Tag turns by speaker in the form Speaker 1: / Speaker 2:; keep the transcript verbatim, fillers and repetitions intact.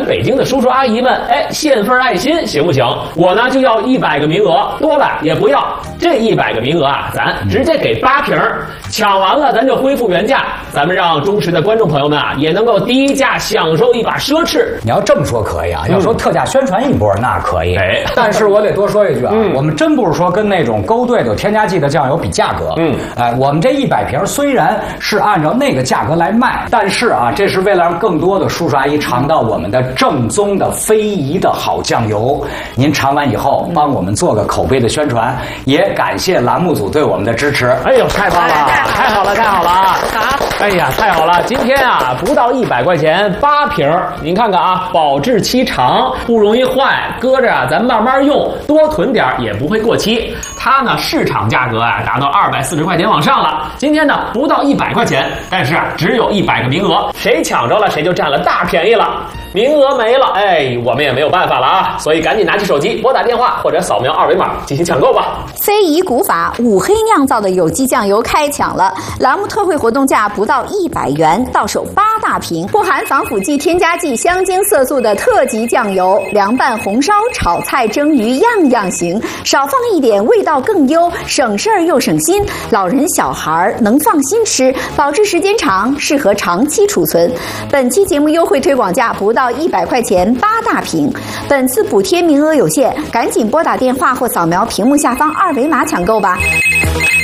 Speaker 1: 北京的叔叔阿姨们，哎，献份爱心行不行？我呢就要一百个名额，多了也不要。这一百个名额啊，咱直接给八瓶，抢完了咱就恢复原价。咱们让忠实的观众朋友们啊，也能够低价享受一把奢侈。
Speaker 2: 你要这么说可以啊，要说特价宣传一波那可以。
Speaker 1: 哎，
Speaker 2: 但是我得多说一句啊，
Speaker 1: 嗯、
Speaker 2: 我们真不是说跟那种勾兑的有添加剂的酱油比价格。嗯，哎，我们这一百瓶虽然是按照那个价格来卖，但是啊，这是为了让更多的叔叔阿姨尝到我们的正宗的非遗的好酱油。您尝完以后，帮我们做个口碑的宣传，也感谢栏目组对我们的支持。
Speaker 1: 哎呦，太棒了，太好了，太好了！好，哎呀，太好了！今天啊，不到一百块钱八瓶，您看看啊，保质期长，不容易坏，搁着啊，咱慢慢用，多囤点也不会过期。它呢，市场价格啊，达到二百四十块钱往上了。今天呢，不到一百块钱，但是啊，只有一百个名额，谁抢着了，谁就占了大便宜了。名额没了，哎，我们也没有办法了啊，所以赶紧拿起手机拨打电话或者扫描二维码进行抢购吧。
Speaker 3: 非遗古法五黑酿造的有机酱油开抢了，栏目特惠活动价不到一百元，到手八大瓶，不含防腐剂、添加剂、香精、色素的特级酱油，凉拌、红烧、炒菜、蒸鱼样样行，少放一点味道更优，省事儿又省心，老人小孩能放心吃，保质时间长，适合长期储存。本期节目优惠推广价不到一百块钱八大瓶，本次补贴名额有限，赶紧拨打电话或扫描屏幕下方二维码抢购吧。